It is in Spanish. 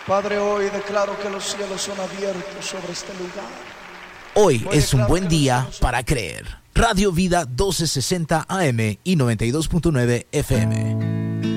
Padre, hoy declaro que los cielos son abiertos sobre este lugar. Hoy es un buen día para creer. Radio Vida 1260 AM y 92.9 FM.